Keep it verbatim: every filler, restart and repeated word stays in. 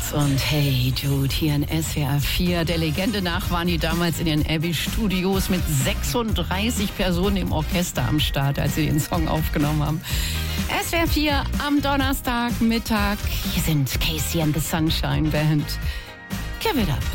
Und Hey Jude hier in S W R vier. Der Legende nach waren die damals in den Abbey Studios mit sechsunddreißig Personen im Orchester am Start, als sie den Song aufgenommen haben. S W R vier am Donnerstagmittag. Hier sind Casey and the Sunshine Band. Give it up.